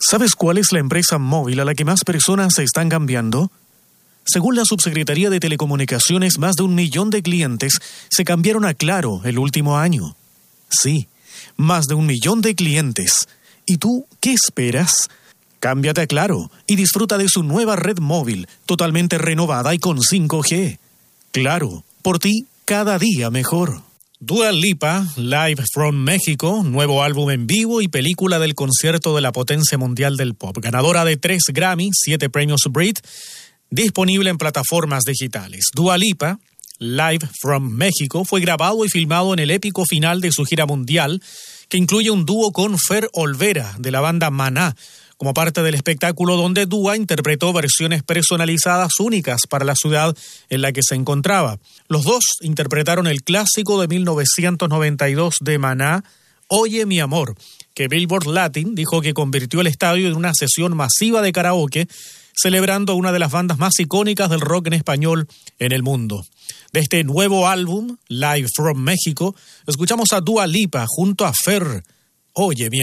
¿Sabes cuál es la empresa móvil a la que más personas se están cambiando? Según la Subsecretaría de Telecomunicaciones, más de 1 millón de clientes se cambiaron a Claro el último año. Sí, más de 1 millón de clientes. ¿Y tú qué esperas? Cámbiate a Claro y disfruta de su nueva red móvil, totalmente renovada y con 5G. Claro, por ti cada día mejor. Dua Lipa, Live from México, nuevo álbum en vivo y película del concierto de la potencia mundial del pop. Ganadora de 3 Grammy, 7 premios Brit, disponible en plataformas digitales. Dua Lipa, Live from México, fue grabado y filmado en el épico final de su gira mundial, que incluye un dúo con Fer Olvera, de la banda Maná, como parte del espectáculo donde Dua interpretó versiones personalizadas únicas para la ciudad en la que se encontraba. Los dos interpretaron el clásico de 1992 de Maná, Oye mi amor, que Billboard Latin dijo que convirtió el estadio en una sesión masiva de karaoke, celebrando a una de las bandas más icónicas del rock en español en el mundo. De este nuevo álbum, Live from México, escuchamos a Dua Lipa junto a Fer, Oye mi amor.